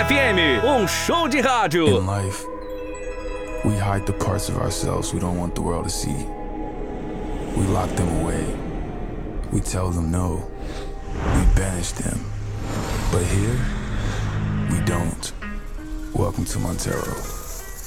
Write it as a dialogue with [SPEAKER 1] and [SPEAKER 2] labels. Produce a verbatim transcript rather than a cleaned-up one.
[SPEAKER 1] F M, um show de rádio.
[SPEAKER 2] In life, we hide the parts of ourselves we don't want the world to see. We lock them away. We tell them no. We banish them. But here, we don't. Welcome to Montero.